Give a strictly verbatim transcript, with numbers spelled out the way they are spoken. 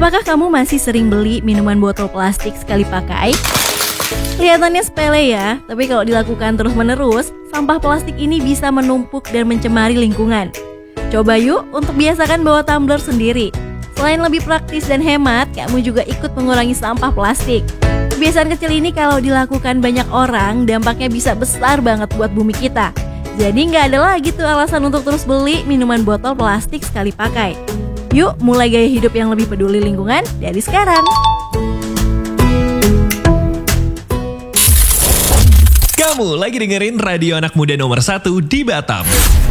Apakah kamu masih sering beli minuman botol plastik sekali pakai? Kelihatannya sepele ya, tapi kalau dilakukan terus-menerus, sampah plastik ini bisa menumpuk dan mencemari lingkungan. Coba yuk untuk biasakan bawa tumbler sendiri. Selain lebih praktis dan hemat, kamu juga ikut mengurangi sampah plastik. Kebiasaan kecil ini kalau dilakukan banyak orang, dampaknya bisa besar banget buat bumi kita. Jadi nggak ada lagi tuh alasan untuk terus beli minuman botol plastik sekali pakai. Yuk mulai gaya hidup yang lebih peduli lingkungan dari sekarang. Kamu lagi dengerin radio anak muda nomor satu di Batam.